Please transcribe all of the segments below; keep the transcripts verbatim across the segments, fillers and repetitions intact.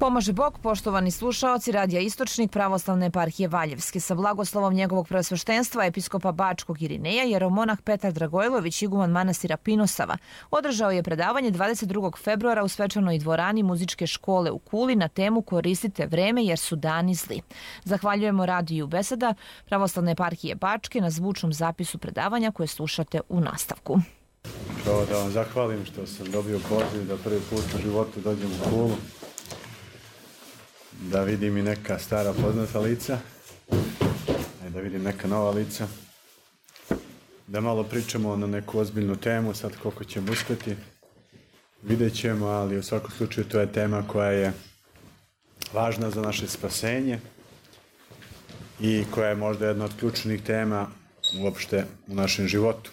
Pomaže Bog, poštovani slušaoci Radija Istočnik Pravoslavne eparhije Valjevske. Sa blagoslovom njegovog preosveštenstva episkopa Bačkog Irineja, jeromonah Petar Dragojlović, iguman manastira Pinosava, održao je predavanje dvadeset drugog februara u svečanoj dvorani muzičke škole u Kuli na temu Koristite vreme jer su dani zli. Zahvaljujemo Radiju Beseda Pravoslavne eparhije Bačke na zvučnom zapisu predavanja koje slušate u nastavku. Prvo da vam zahvalim što sam dobio poziv da prvi put u životu dođem u Kulu, da vidim i neka stara poznata lica, da vidim neka nova lica, da malo pričamo na neku ozbiljnu temu, sad koliko ćemo uspjeti, vidjet ćemo, ali u svakom slučaju to je tema koja je važna za naše spasenje i koja je možda jedna od ključnih tema uopšte u našem životu.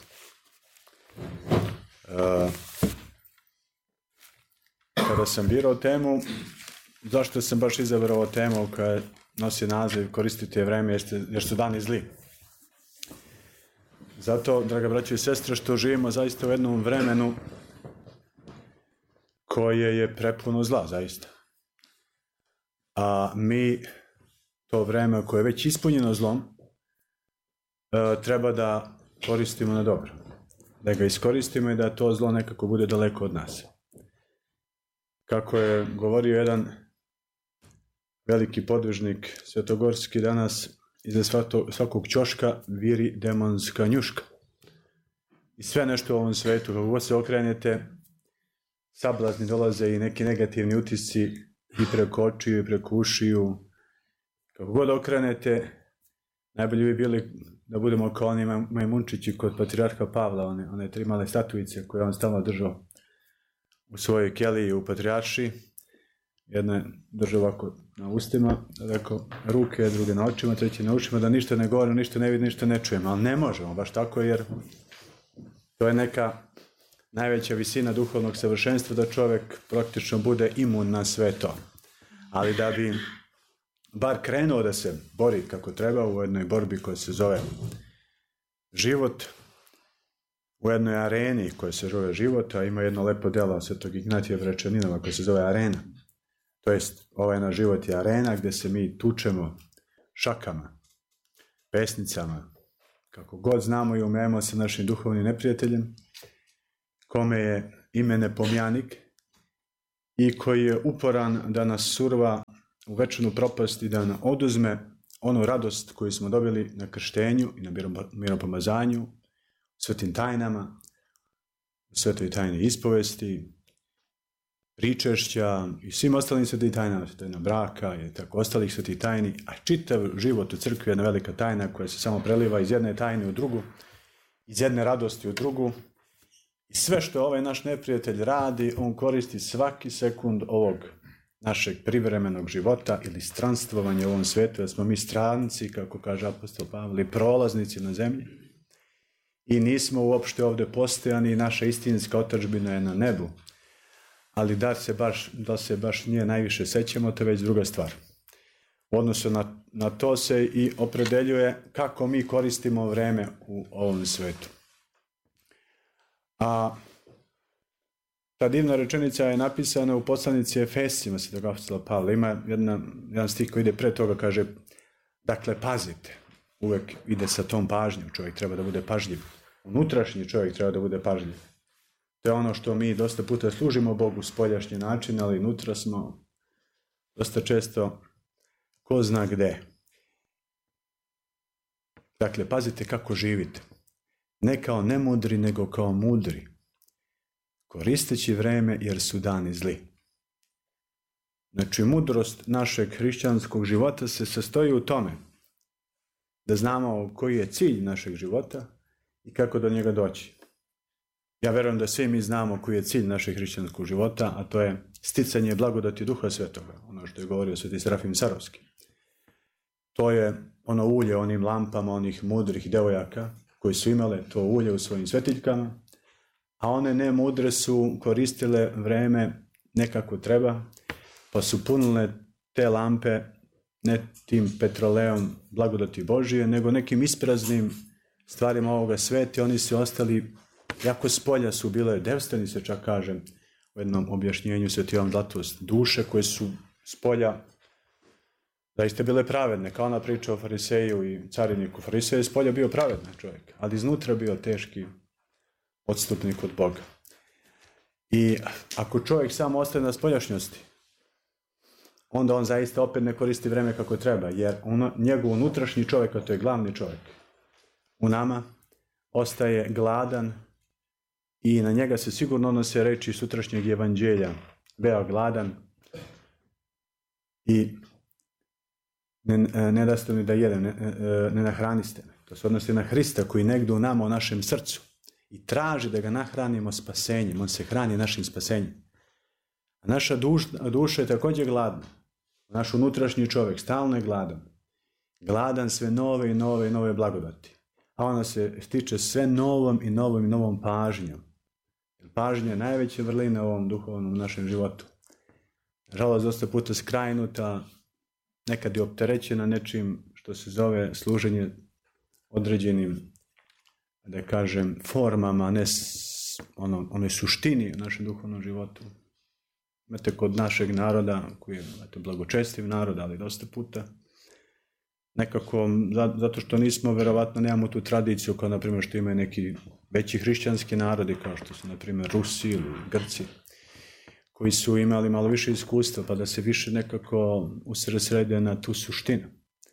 Uh, kada sam birao temu, zašto sam baš izabrao temu koja nosi naziv Koristite vreme jer, ste, jer su dani zli? Zato, draga braćo i sestre, što živimo zaista u jednom vremenu koje je prepuno zla, zaista. A mi to vreme koje je već ispunjeno zlom uh, treba da koristimo na dobro. Da ga iskoristimo i da to zlo nekako bude daleko od nas. Kako je govorio jedan veliki podvižnik svetogorski, danas iza svakog ćoška viri demonska njuška. I sve nešto u ovom svetu, kako god se okrenete, sablazni dolaze i neki negativni utisci i preko očiju i preko ušiju. Kako god okrenete, najbolje bi bili da budemo kao oni majmunčići kod patrijarha Pavla, one, one tri male statuice koje on stalno držao u svojoj keliji u patrijarši. Jedna je držao ovako na ustima, rekao ruke, druge na očima, treće na ušima, da ništa ne govorim, ništa ne vidim, ništa ne čujem. Ali ne možemo baš tako, jer to je neka najveća visina duhovnog savršenstva, da čovjek praktično bude imun na sve to. Ali da bi bar krenuo da se bori kako treba u jednoj borbi koja se zove život, u jednoj areni koja se zove život, a ima jedno lepo delo Svetog Ignatija Vračaninova koja se zove arena. To jest, ovaj naš život je arena gdje se mi tučemo šakama, pesnicama, kako god znamo i umemo sa našim duhovnim neprijateljem, kome je ime nepomjanik i koji je uporan da nas surva u večnu propast i da nam oduzme onu radost koju smo dobili na krštenju i na miropomazanju, svetim tajnama, svetoj tajni ispovesti, pričešća i svim ostalim svetim tajnama, tajna braka i tako ostalih svetih tajni, a čitav život u crkvi je jedna velika tajna koja se samo preliva iz jedne tajne u drugu, iz jedne radosti u drugu. I sve što ovaj naš neprijatelj radi, on koristi svaki sekund ovog našeg privremenog života ili stranstvovanja u ovom svijetu, da smo mi stranci, kako kaže apostol Pavle, prolaznici na zemlji. I nismo uopšte ovdje postojani, naša istinska otadžbina je na nebu. Ali da se baš, da se baš nje najviše sećamo, to je već druga stvar. U odnosu na, na to se i opredeljuje kako mi koristimo vreme u ovom svijetu. A ta divna rečenica je napisana u poslanici Efesima svetog apostola Pavla. Ima jedna, jedan stih koji ide pre toga, kaže, dakle, pazite. Uvek ide sa tom pažnjom, čovjek treba da bude pažljiv. Unutrašnji čovjek treba da bude pažljiv. To je ono što mi dosta puta služimo Bogu spoljašnji način, ali unutra smo dosta često ko zna gde. Dakle, pazite kako živite. Ne kao nemudri, nego kao mudri. Koristeći vreme jer su dani zli. Znači, mudrost našeg hrišćanskog života se sastoji u tome da znamo koji je cilj našeg života i kako do njega doći. Ja verujem da svi mi znamo koji je cilj našeg hrišćanskog života, a to je sticanje blagodati Duha Svetoga, ono što je govorio Sveti Serafim Sarovski. To je ono ulje onim lampama onih mudrih devojaka koji su imale to ulje u svojim svetiljkama, a one ne mudre su koristile vreme nekako treba, pa su punile te lampe ne tim petroleom blagodati Božije, nego nekim ispraznim stvarima ovoga sveta. Oni su ostali, jako spolja su bile devstveni, se čak kažem, u jednom objašnjenju Sveti Jovan Zlatost, duše koje su spolja zaista bile pravedne, kao ona priča o fariseju i cariniku. Farisej je spolja bio pravedan čovjek, ali iznutra bio teški odstupnik od Boga. I ako čovjek samo ostaje na spoljašnjosti, onda on zaista opet ne koristi vreme kako treba, jer ono, njegov unutrašnji čovjek, a to je glavni čovjek, u nama ostaje gladan i na njega se sigurno odnose reči sutrašnjeg evanđelja. Beo gladan i ne, ne daste mi da jedem, ne, ne nahraniste me. To se odnosi na Hrista koji negdje u nama, u našem srcu, i traži da ga nahranimo spasenjem. On se hrani našim spasenjem. A naša duš, duša je također gladna. Naš unutrašnji čovjek stalno je gladan. Gladan sve nove i nove i nove blagodati. A ona se stiče sve novom i novom i novom pažnjom. Jer pažnja je najveća vrlina u ovom duhovnom našem životu. Nažalost, dosta puta skrajnuta, nekad je opterećena nečim što se zove služenje određenim, da kažem, formama, ne ono, onoj suštini u našem duhovnom životu. Imate kod našeg naroda, koji je eto, blagočestiv narod, ali dosta puta, nekako, zato što nismo, verovatno, nemamo tu tradiciju, kao, na primjer, što imaju neki veći hrišćanski narodi, kao što su, na primjer, Rusi ili Grci, koji su imali malo više iskustva, pa da se više nekako usredsrede na tu suštinu.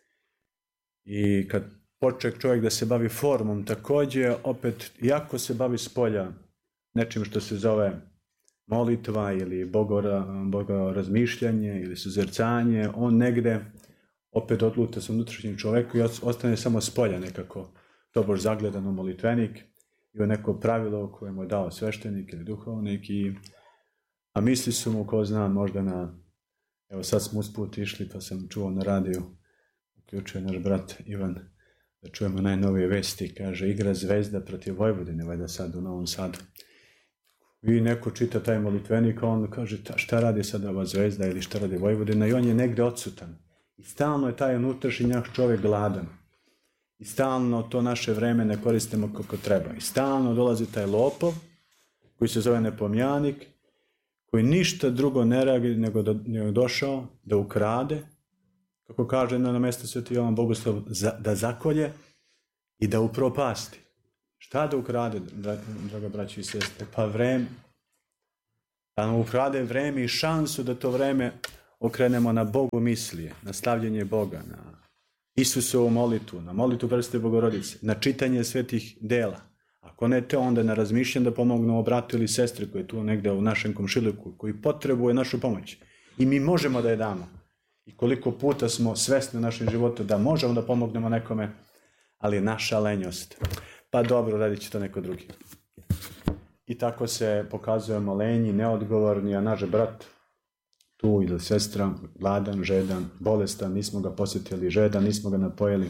I kad počne čovjek da se bavi formom, također, opet, iako se bavi spolja nečim što se zove molitva ili bogorazmišljanje ili suzercanje, on negde opet odluta sa unutrašnjim čovjeku i ostane samo spolja nekako tobož zagledan u molitvenik i u neko pravilo koje mu je dao sveštenik ili duhovnik, i, a misli su mu, ko zna, možda na, evo sad smo usput išli pa sam čuo na radiju, uključuje naš brat Ivan, da čujemo najnovije vesti, kaže igra Zvezda protiv Vojvodine, valjda sad u Novom Sadu. I neko čita taj molitvenik, a on kaže šta radi sad ova Zvezda ili šta radi Vojvodina, i on je negde odsutan. I stalno je taj unutrašnji naš čovjek gladan. I stalno to naše vreme ne koristimo kako treba. I stalno dolazi taj lopov, koji se zove nepomjanik, koji ništa drugo ne radi nego da je došao da ukrade, kako kaže na mjestu Sveti Jovan Bogoslov, da zakolje i da upropasti. Šta da ukrade, draga braći i sestre? Pa vreme. Da nam ukrade vreme i šansu da to vreme okrenemo na Bogu mislije, na slavljenje Boga, na Isusovu molitvu, na molitvu Presvete Bogorodice, na čitanje svetih dela. Ako ne te, onda na razmišljanje da pomognemo bratu ili sestri koji je tu negdje u našem komšiluku, koji potrebuje našu pomoć. I mi možemo da je damo. I koliko puta smo svesni u našem životu da možemo da pomognemo nekome, ali naša lenjost. Pa dobro, radit će to neko drugi. I tako se pokazujemo lenji, neodgovorni, a naš brat tu ili sestra, gladan, žedan, bolestan, nismo ga posjetili, žedan, nismo ga napojili.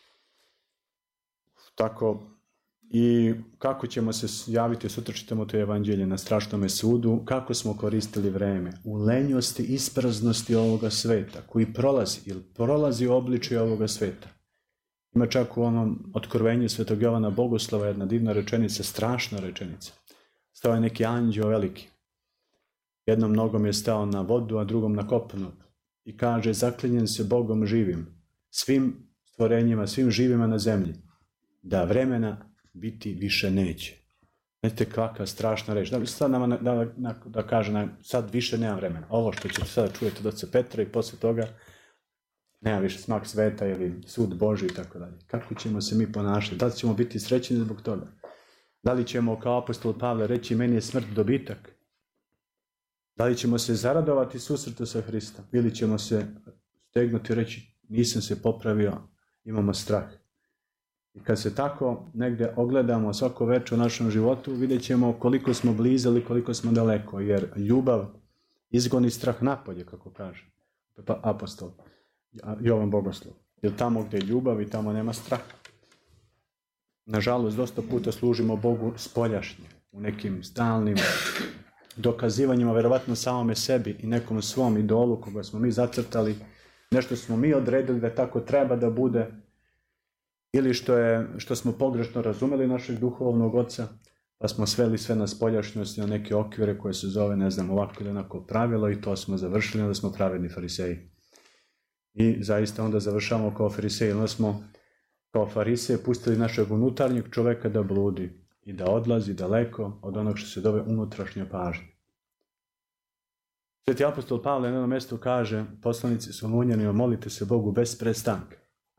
Tako, i kako ćemo se javiti, sutra čitamo to evanđelje na strašnome sudu, kako smo koristili vreme u lenjosti, ispraznosti ovoga sveta, koji prolazi, ili prolazi obličje ovoga sveta. Ima čak u onom otkrovenju Svetog Jovana Bogoslova jedna divna rečenica, strašna rečenica. Stao je neki anđeo veliki. Jednom nogom je stao na vodu, a drugom na kopnu. I kaže, zaklinjem se Bogom živim, svim stvorenjima, svim živima na zemlji, da vremena biti više neće. Znate kakva strašna reč. Da, sad nama da, da, da kaže, nam, sad više nema vremena. Ovo što ćete sada čujete od oca Petra i posle toga, nema više smak sveta ili sud Božji i tako dalje. Kako ćemo se mi ponašati? Da li ćemo biti srećni zbog toga? Da li ćemo kao apostol Pavle reći meni je smrt dobitak? Da li ćemo se zaradovati susretu sa Hristom? Ili ćemo se stegnuti i reći nisam se popravio, imamo strah. I kad se tako negdje ogledamo svako večer u našem životu, vidjet ćemo koliko smo blizali, koliko smo daleko. Jer ljubav izgoni strah napolje, kako kaže apostol Jovan Bogoslov. Jer tamo gdje je ljubav i tamo nema straha. Nažalost, dosta puta služimo Bogu spoljašnje, u nekim stalnim dokazivanjima, verovatno samome sebi i nekom svom idolu koga smo mi zacrtali, nešto smo mi odredili da tako treba da bude, ili što, je, što smo pogrešno razumeli našeg duhovnog oca, pa smo sveli sve na spoljašnjosti, na neke okvire koje se zove, ne znam, ovako ili onako pravilo i to smo završili, onda smo pravedni fariseji. I zaista onda završavamo kao fariseji, onda smo kao fariseji pustili našeg unutarnjeg čoveka da bludi i da odlazi daleko od onog što se zove unutrašnja pažnja. Sveti apostol Pavle na jednom mjestu kaže, poslanici Solunjanima, molite se Bogu bez prestanka.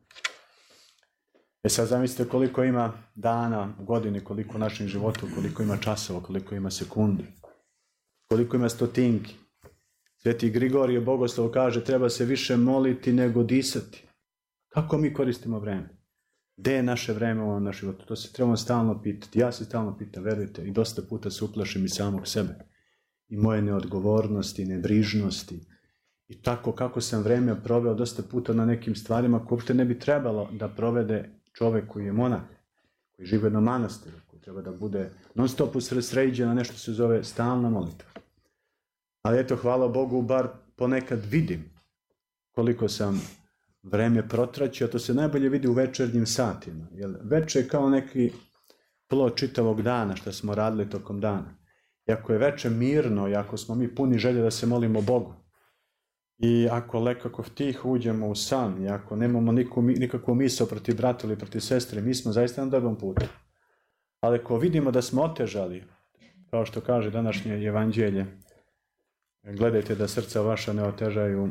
E sad zamislite koliko ima dana u godini, koliko u našem životu, koliko ima časova, koliko ima sekundi, koliko ima stotinki. Sveti Grigorije Bogoslov kaže, treba se više moliti nego disati. Kako mi koristimo vreme? Gde je naše vreme u ovom našem životu? To se trebamo stalno pitati. Ja se stalno pitam, verujte, i dosta puta se uplašim i samog sebe. I moje neodgovornosti, nebrižnosti. I tako kako sam vreme proveo dosta puta na nekim stvarima koje uopšte ne bi trebalo da provede čovek koji je monah, koji žive na manastiru, koji treba da bude non stop usredsređen na nešto se zove stalna molitva. Ali eto, hvala Bogu, bar ponekad vidim koliko sam vreme protraćio, to se najbolje vidi u večernjim satima. Jer večer je kao neki plod čitavog dana što smo radili tokom dana. I ako je večer mirno i ako smo mi puni želje da se molimo Bogu, i ako lekako tih uđemo u san, i ako nemamo nikakvu, nikakvu misao protiv brata ili protiv sestre, mi smo zaista na dobrom putu. Ali ako vidimo da smo otežali, kao što kaže današnje evanđelje, gledajte da srca vaša ne otežaju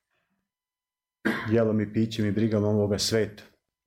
jelom i pićem i brigama ovoga sveta.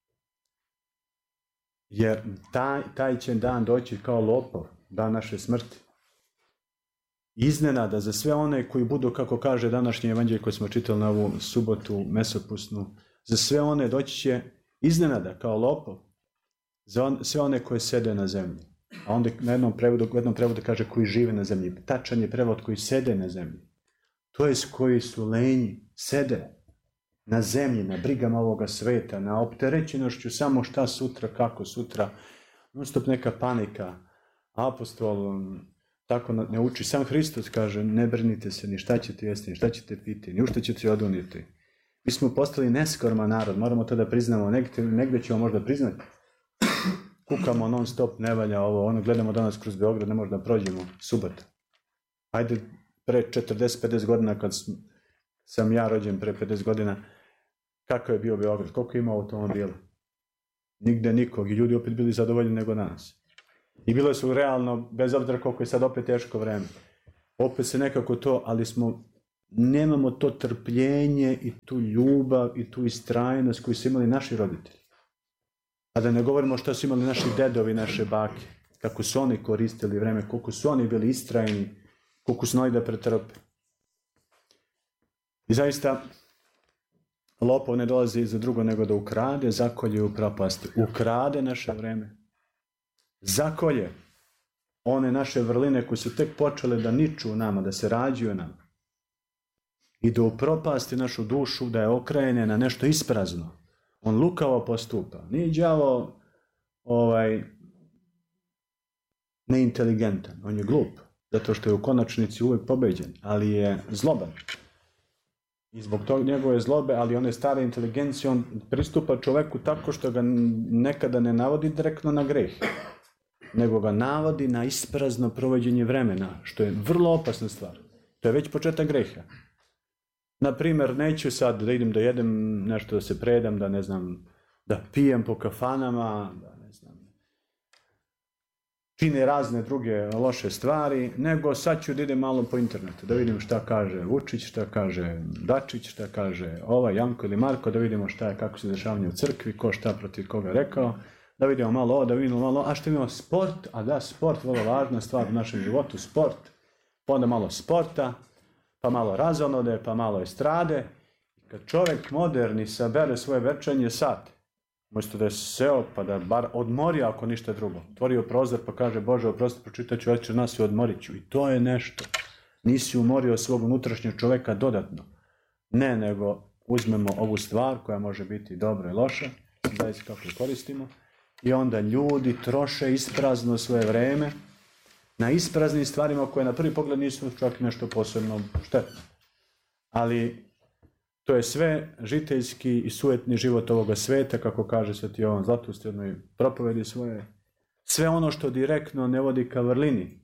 Jer taj, taj će dan doći kao lopov, dan naše smrti. Iznenada za sve one koji budu, kako kaže današnje evanđelje koje smo čitali na ovu subotu mesopusnu, za sve one doći će iznenada kao lopov, za on, sve one koje sede na zemlji. A onda na jednom prevodu, u jednom prevodu kaže koji žive na zemlji. Tačan je prevod koji sede na zemlji. To je koji su lenji, sede na zemlji, na brigama ovoga sveta, na opterećenošću samo šta sutra, kako sutra. Non stop neka panika. Apostol tako ne uči. Sam Hristos kaže, ne brinite se ni šta ćete jesti, ni šta ćete piti, ni u šta ćete oduniti. Mi smo postali neskorman narod, moramo to da priznamo, negde, negde ćemo možda priznati. Kukamo non stop, ne valja ovo, ono, gledamo danas kroz Beograd, ne možemo da prođemo, subota. Ajde, pre četrdeset pedeset godina, kad sam ja rođen pre pedeset godina, kako je bio Beograd, koliko ima automobila? Nigde nikog, i ljudi opet bili zadovoljni nego danas. I bilo su realno, bez obzira koliko je sad opet teško vreme. Opet se nekako to, ali smo, nemamo to trpljenje i tu ljubav i tu istrajnost koju su imali naši roditelji. A da ne govorimo što su imali naši dedovi, naše bake, kako su oni koristili vreme, koliko su oni bili istrajni, koliko su znali da pretrpe. I zaista, lopov ne dolazi za drugo nego da ukrade, zakolje i upropasti. Ukrade naše vreme. Zakolje one naše vrline koje su tek počele da niču u nama, da se rađuju nama. I da upropasti našu dušu, da je okrene na nešto isprazno. On lukavo postupa. Nije đavo ovaj, neinteligentan. On je glup. Zato što je u konačnici uvijek pobeđen. Ali je zloban. I zbog toga njegove zlobe, ali one stare inteligencije, on pristupa čoveku tako što ga nekada ne navodi direktno na greh. Nego ga navodi na isprazno provođenje vremena, što je vrlo opasna stvar. To je već početak greha. Naprimjer, neću sad da idem da jedem nešto, da se predam, da ne znam, da pijem po kafanama, da ne znam, čine razne druge loše stvari, nego sad ću da idem malo po internetu, da vidim šta kaže Vučić, šta kaže Dačić, šta kaže ovaj Janko ili Marko, da vidimo šta je, kako se dešavanje u crkvi, ko šta protiv koga rekao, da vidimo malo ovo, da vidimo malo ovo, a što imamo sport, a da, sport, vrlo važna stvar u našem životu, sport, pa onda malo sporta, pa malo razonode, pa malo estrade. Kad čovjek moderni sabere svoje večernje sate, umjesto da je seo pa da bar odmorio ako ništa drugo, otvorio prozor pa kaže Bože, oprosti, pročitat ću večer nas i odmorit ću. I to je nešto. Nisi umorio svog unutrašnjeg čovjeka dodatno. Ne, nego uzmemo ovu stvar koja može biti dobra i loša, zaista kako je koristimo, i onda ljudi troše isprazno svoje vreme na ispraznim stvarima koje na prvi pogled nisu čak nešto posebno štetno. Ali to je sve žiteljski i sujetni život ovoga sveta, kako kaže Sveti Jovan Zlatoust u jednoj propovedi svoje. Sve ono što direktno ne vodi ka vrlini,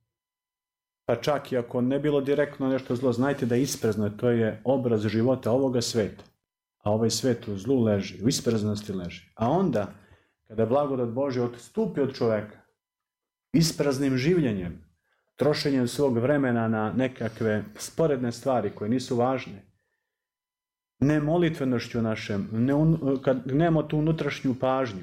pa čak i ako ne bilo direktno nešto zlo, znajte da je isprezno, to je obraz života ovoga sveta. A ovaj svet u zlu leži, u ispreznosti leži. A onda, kada blagodat Božja odstupi od čoveka, ispraznim življenjem, trošenjem svog vremena na nekakve sporedne stvari koje nisu važne, ne molitvenošću našem, ne un, kad nemamo tu unutrašnju pažnju,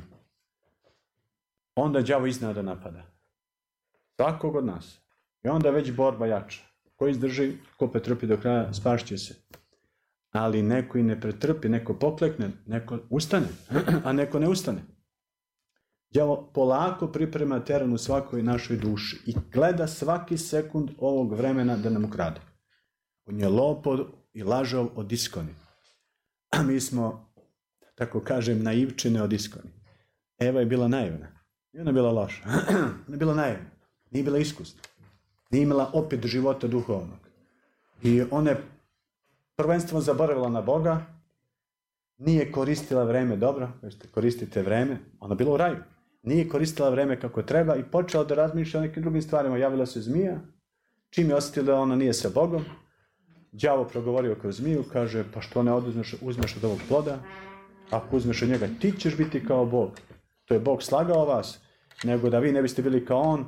onda đavo iznenada napada. Svakog od nas. I onda već borba jača. Ko izdrži, ko pretrpi do kraja, spašće se. Ali neko i ne pretrpi, neko poklekne, neko ustane, a neko ne ustane. Đavo polako priprema teren u svakoj našoj duši i gleda svaki sekund ovog vremena da nam ukrade. On je lopov i lažov od iskoni. A mi smo, tako kažem, naivčine od iskoni. Eva je bila naivna. I ona je bila loša. Ona je bila naivna. Nije bila iskusna. Nije imala opet života duhovnog. I ona je prvenstveno zaboravila na Boga. Nije koristila vreme dobro. Već koristite vreme. Ona je bila u raju. Nije koristila vreme kako treba i počela da razmišlja o nekim drugim stvarima. Javila se zmija. Čim je osjetila da ona nije sa Bogom, đavo progovorio kroz zmiju, kaže, pa što ne oduzmeš, uzmeš od ovog ploda? Ako uzmeš od njega, ti ćeš biti kao Bog. To je Bog slagao vas, nego da vi ne biste bili kao on,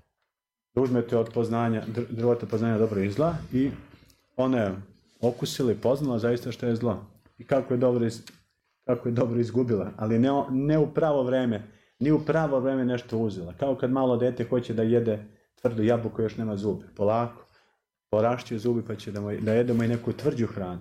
da uzmete od poznanja, drvota poznanja dobro i zla, i ona je okusila i poznala zaista što je zlo. I kako je dobro, kako je dobro izgubila, ali ne, ne u pravo vreme, ni u pravo vreme nešto uzela. Kao kad malo dete hoće da jede tvrdu jabuku, još nema zube. Polako. Porašćuje zubi pa će da, moj, da jedemo i neku tvrđu hranu.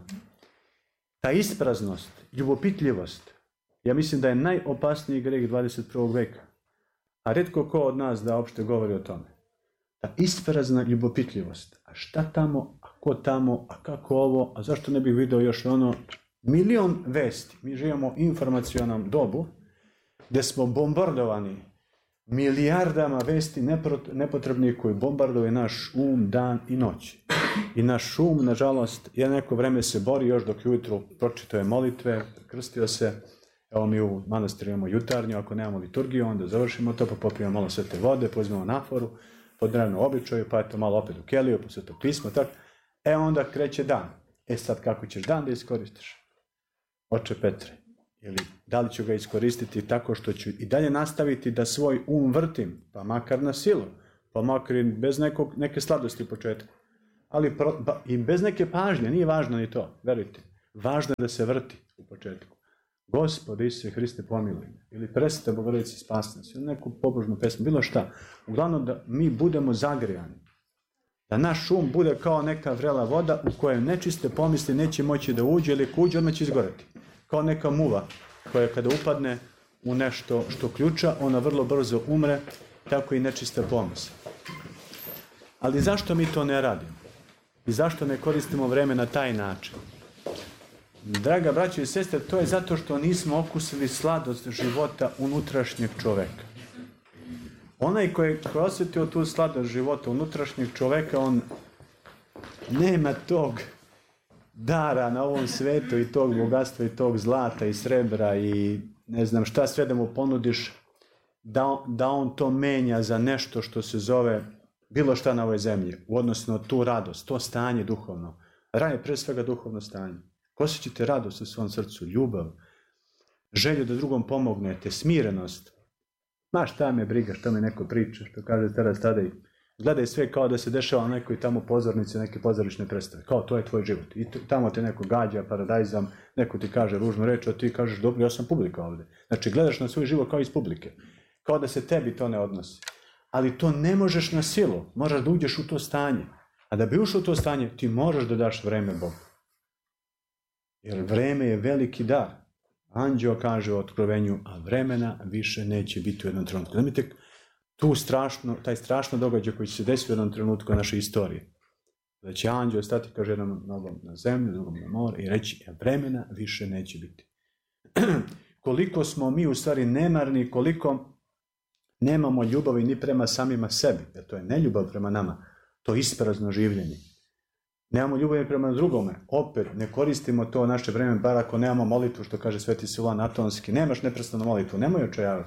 Ta ispraznost, ljubopitljivost, ja mislim da je najopasniji greh dvadeset prvog veka. A retko ko od nas da uopšte govori o tome. Ta isprazna ljubopitljivost. A šta tamo, a ko tamo, a kako ovo, a zašto ne bih video još ono milion vesti. Mi živimo u informacionom dobu gdje smo bombardovani milijardama vesti nepotrebnih koji bombarduju naš um, dan i noć. I naš um, nažalost, je neko vreme se bori još dok ujutru pročitao je molitve, krstio se. Evo mi u manastiru imamo jutarnju, ako nemamo liturgiju, onda završimo to, pa popijemo malo svete vode, pozmemo naforu, po drevnom običaju, pa eto malo opet u keliju, po sveto pismo, tako. E onda kreće dan. E sad kako ćeš dan da iskoristiš? Oče Petre. Ili da li ću ga iskoristiti tako što ću i dalje nastaviti da svoj um vrtim, pa makar na silu, pa makar i bez nekog, neke sladosti u početku. Ali pro, ba, i bez neke pažnje, nije važno ni to, verujte. Važno je da se vrti u početku. Gospode Isuse Hriste, pomiluj me. Ili presveta Bogorodice, spasi nas. Ili neku pobožnu pesmu, bilo šta. Uglavnom da mi budemo zagrijani. Da naš um bude kao neka vrela voda u kojoj nečiste pomisli neće moći da uđe, ili ako uđe odmah će izgoreti. Kao neka muva koja kada upadne u nešto što ključa, ona vrlo brzo umre, tako i nečista pomisla. Ali zašto mi to ne radimo? I zašto ne koristimo vreme na taj način? Draga braćo i sestre, to je zato što nismo okusili sladost života unutrašnjeg čoveka. Onaj koji je osjetio tu sladost života unutrašnjeg čoveka, on nema tog dara na ovom svetu i tog bogatstva i tog zlata i srebra i ne znam šta sve da mu ponudiš, da, da on to menja za nešto što se zove bilo šta na ovoj zemlji, u odnosu na tu radost, to stanje duhovno. Raj je pre svega duhovno stanje. Osjećate radost u svom srcu, ljubav, želju da drugom pomognete, smirenost. Ma šta me briga, što me neko priča, što kaže teraz tada i gledaj sve kao da se dešava na nekoj tamo pozornici, neke pozorišne predstave. Kao to je tvoj život. I tamo te neko gađa paradajzom, neko ti kaže ružnu reč, a ti kažeš dobro, ja sam publika ovdje. Znači gledaš na svoj život kao iz publike. Kao da se tebi to ne odnosi. Ali to ne možeš na silu. Moraš da uđeš u to stanje. A da bi ušao u to stanje, ti moraš da daš vreme Bogu. Jer vreme je veliki dar. Anđeo kaže u Otkrovenju, a vremena više neće biti u jednom trenutku. Znamite, tu strašno, taj strašno događaj koji će se desiti u jednom trenutku naše istorije. Da će anđeo stati, kaže, jednom nogom na zemlju, drugom na more i reći, a vremena više neće biti. Koliko smo mi u stvari nemarni, koliko nemamo ljubavi ni prema samima sebi, jer to je neljubav prema nama, to je isprazno življenje. Nemamo ljubavi prema drugome, opet ne koristimo to naše vreme, bar ako nemamo molitvu, što kaže Sveti Siloan Atonski, nemaš neprestano molitvu, nemoj očajavati.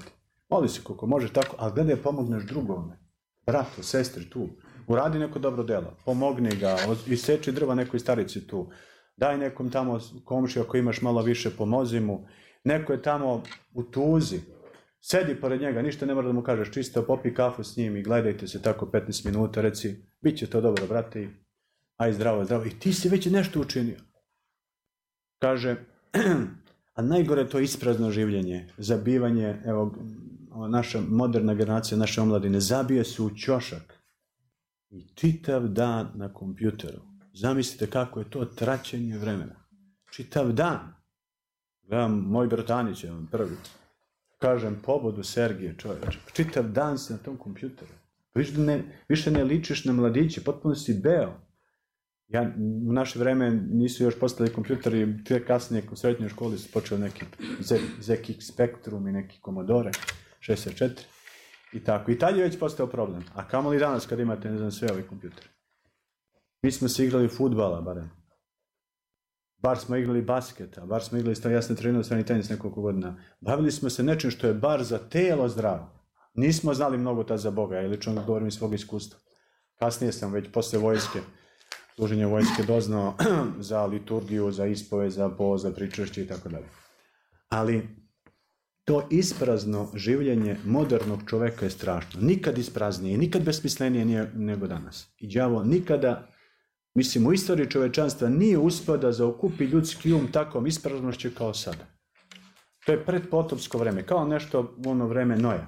Moli se koliko može tako, ali gledaj pomogneš drugome. Bratu, sestri tu. Uradi neko dobro delo. Pomogni ga, iseči drva nekoj starici tu. Daj nekom tamo komšiju ako imaš malo više, pomozi mu. Neko je tamo u tuzi. Sedi pored njega, ništa ne mora da mu kažeš, čisto popi kafu s njim i gledajte se tako petnaest minuta, reci, bit će to dobro, brate, i aj zdravo, zdravo. I ti si već nešto učinio. Kaže, a najgore je to isprazno življenje, zabivanje, evo, naša moderna generacija, naše omladine, zabije se u ćošak i čitav dan na kompjuteru. Zamislite kako je to traćenje vremena. Čitav dan. Gledam, moj bratanić je on prvi. Kažem, pobodu Sergije, čovječe. Čitav dan si na tom kompjuteru. Više ne, više ne ličiš na mladiće, potpuno si beo. Ja, u naše vreme nisu još postali kompjuteri, te kasnije u srednjoj školi su počeli neki Z X Spectrum i neki Commodore šezdeset četiri i tako. I tad je već postao problem. A kamo li danas kad imate, ne znam, sve ove kompjutere? Mi smo se igrali fudbala, barem. Bar smo igrali basketa, bar smo igrali, ja sam trenirao strani tenis nekoliko godina. Bavili smo se nečim što je bar za telo zdravo. Nismo znali mnogo tad za Boga, ja lično govorim iz svog iskustva. Kasnije sam već posle vojske, služenje vojske doznao za liturgiju, za ispove, za post, za pričešće i tako dalje. Ali to isprazno življenje modernog čoveka je strašno. Nikad ispraznije, nikad besmislenije nije nego danas. I đavo nikada, mislim, u istoriji čovečanstva nije uspio da zaokupi ljudski um takvom ispraznošću kao sada. To je predpotopsko vreme, kao nešto u ono vreme Noja.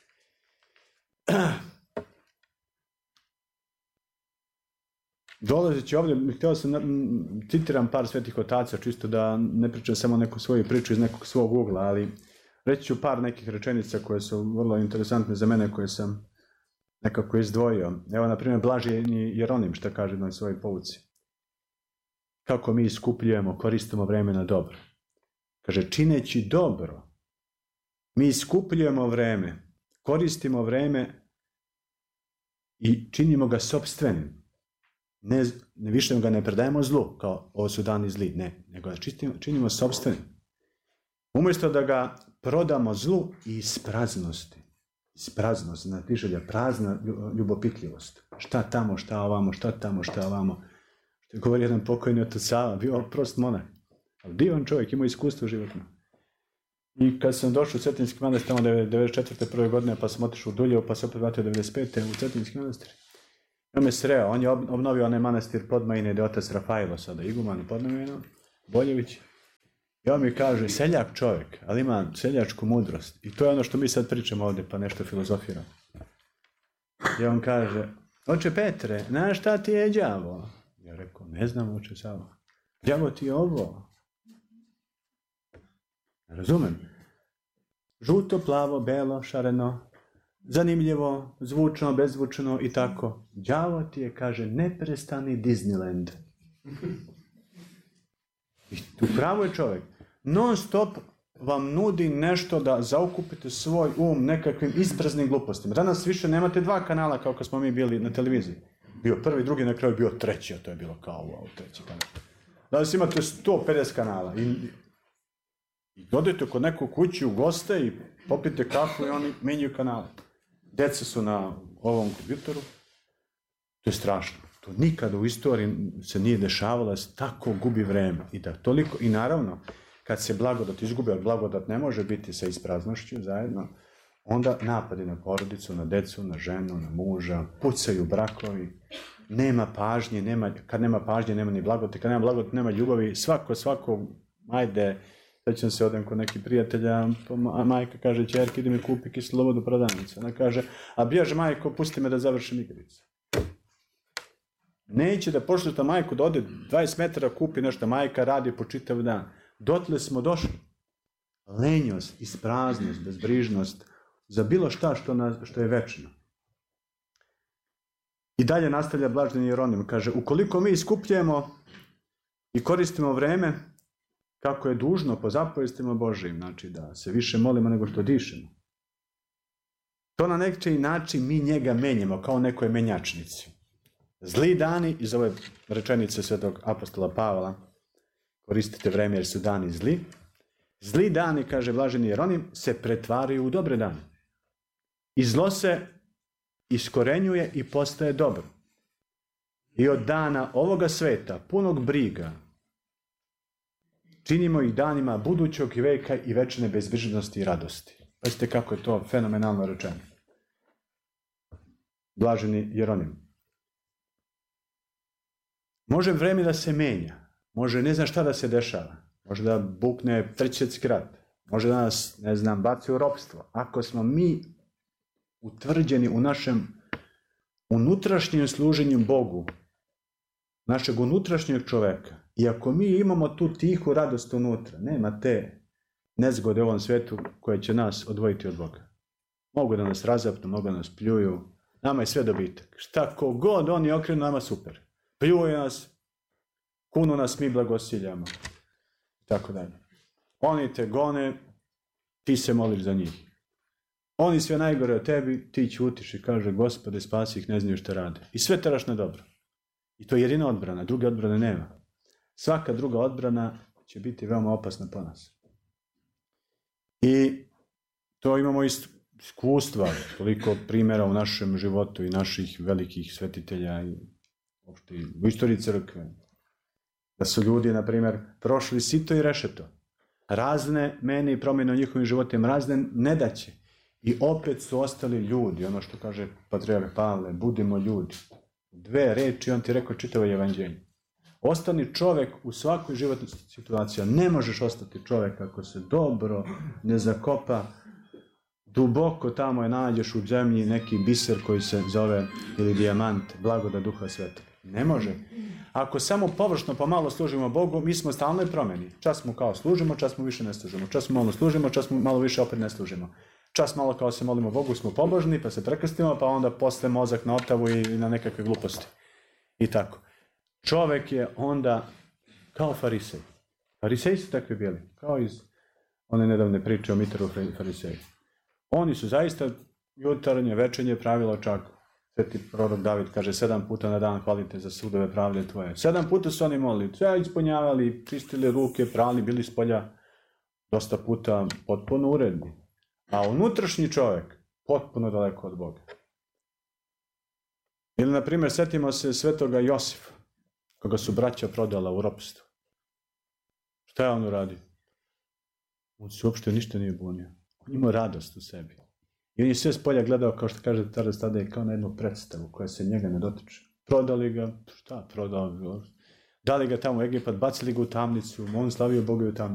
Dolazeći ovdje, htio sam, citiram par svetih otaca, čisto da ne pričam samo neku svoju priču iz nekog svog ugla, ali reći ću par nekih rečenica koje su vrlo interesantne za mene, koje sam nekako izdvojio. Evo, na primjer, Blaženi Jeronim, što kaže na svojoj pouci. Kako mi iskupljujemo, koristimo vreme na dobro. Kaže, čineći dobro, mi iskupljujemo vreme, koristimo vreme i činimo ga sopstvenim. Ne, ne više ga ne predajemo zlu, kao ovo su dani zli, ne, nego ga činimo, činimo sopstvenim. Umjesto da ga prodamo zlu i iz praznosti. Iz praznosti, znači želja, prazna ljubopitljivost. Šta tamo, šta ovamo, šta tamo, šta ovamo. Što je govori jedan pokojni otac Sava, bio prost monah. Ali divan čovjek, imao iskustvo životno. I kad sam došao u Cetinski manastir, tamo devedeset četvrte prve godine, pa sam otišao u Duljevo, pa se opet vratio devedeset pete u Cetinski manastir. Ja me sreo, on je obnovio onaj manastir Podmajine, gdje je otac Rafajlo sada, iguman u Podmajinu, Boljević. I on mi kaže, seljak čovjek, ali ima seljačku mudrost. I to je ono što mi sad pričamo ovdje, pa nešto filozofiramo. I on kaže, oče Petre, znaš šta ti je đavo? Ja rekao, ne znam, oče Savo. Đavo ti je ovo. Razumem. Žuto, plavo, belo, šareno, zanimljivo, zvučno, bezzvučno i tako. Đavo ti je, kaže, neprestani Disneyland. I upravo je čovjek. Non stop vam nudi nešto da zaokupite svoj um nekakvim ispraznim glupostima. Danas više nemate dva kanala kao kad smo mi bili na televiziji. Bio prvi, drugi, na kraju bio treći, a to je bilo kao wow, treći kanal. Danas imate sto pedeset kanala i, i dodajte kod neku kuću u goste i popite kafu i oni menjaju kanale. Deca su na ovom kompjuteru. To je strašno. To nikada u istoriji se nije dešavalo da se tako gubi vreme. I da toliko, i naravno, kad se blagodat izgubi, jer blagodat ne može biti sa ispraznošću zajedno, onda napadi na porodicu, na decu, na ženu, na muža, pucaju brakovi, nema pažnje, nema, kad nema pažnje, nema ni blagodati, kad nema blagodati, nema ljubavi, svako, svako, ajde, sećam se, odem kod nekih prijatelja, a majka kaže, ćerki, idi mi kupi kislovodu prodavnicu. Ona kaže, a bježe majko, pusti me da završim igricu. Neće da pošle ta majku da ode dvadeset metara, kupi nešto, majka radi po čitav dan. Dotle smo došli. Lenjost, ispraznost, bezbrižnost, za bilo šta što, na, što je večno. I dalje nastavlja Blaženi Jeronim, kaže, ukoliko mi iskupljujemo i koristimo vreme kako je dužno po zapovestima Božijim, znači da se više molimo nego što dišemo, to na neki način mi njega menjamo kao nekoj menjačnici. Zli dani, iz ove rečenice svetog apostola Pavla, koristite vreme jer su dani zli. Zli dani, kaže Blaženi Jeronim, se pretvaraju u dobre dane. I zlo se iskorenjuje i postaje dobro. I od dana ovoga sveta, punog briga, činimo ih danima budućeg veka i večne bezbrižnosti i radosti. Pazite kako je to fenomenalno rečeno. Blaženi Jeronim. Može vreme da se menja. Može ne znam šta da se dešava. Može da bukne treći svjetski rat. Može da nas, ne znam, baci u ropstvo. Ako smo mi utvrđeni u našem unutrašnjem služenju Bogu, našeg unutrašnjeg čoveka, i ako mi imamo tu tihu radost unutra, nema te nezgode u ovom svetu koje će nas odvojiti od Boga. Mogu da nas razapnu, mogu da nas pljuju, nama je sve dobitak. Šta kogod oni okrenu, nama super. Pljuje nas, kunu nas, mi blagosiljamo. Tako dalje. Oni te gone, ti se moliš za njih. Oni sve najgore od tebi, ti ćutiš i kaže, Gospode, spasi ih, ne znaju šta rade. I sve teraš na dobro. I to je jedina odbrana, druge odbrane nema. Svaka druga odbrana će biti veoma opasna po nas. I to imamo iskustva, toliko primjera u našem životu i naših velikih svetitelja i uopšte u istoriji crkve. Da su ljudi, na primjer, prošli sito i rešeto. Razne mene i promjene u njihovim životima, razne nedaće. I opet su ostali ljudi, ono što kaže patrijarh Pavle, budimo ljudi. Dve reči, on ti rekao čitavo evanđelje. Ostani čovek u svakoj životnoj situaciji. Ne možeš ostati čovek ako se dobro ne zakopa. Duboko tamo je nađeš u zemlji neki biser koji se zove, ili dijamant, blagoda Duha Svetog. Ne može. Ako samo površno pomalo služimo Bogu, mi smo stalno promeni. Čas mu kao služimo, čas mu više ne služimo. Čas mu malo služimo, čas mu malo više opet ne služimo. Čas malo kao se molimo Bogu, smo pobožni, pa se prekrstimo, pa onda posle mozak na otavu i na nekakve gluposti. I tako. Čovek je onda kao farisej. Fariseji su takvi bili, kao iz one nedavne priče o Mitru fariseju. Oni su zaista jutarnje, večernje pravilo čak. Sveti prorok David kaže, sedam puta na dan hvalite za sudove pravde tvoje. Sedam puta su oni molili, sve ispunjavali, čistili ruke, prali, bili s polja, dosta puta potpuno uredni. A unutrašnji čovjek, potpuno daleko od Boga. Ili, na primjer, setimo se svetoga Josifa, koga su braća prodala u ropstvo. Šta je on uradio? On se uopšte ništa nije bunio. On imao radost u sebi. I on je sve s polja gledao, kao što kaže Taras Tadej, kao na jednu predstavu koja se njega ne dotiče. Prodali ga, šta prodali? Dali ga tamo u Egipat, bacili ga u tamnicu, on slavio Boga u tamnicu.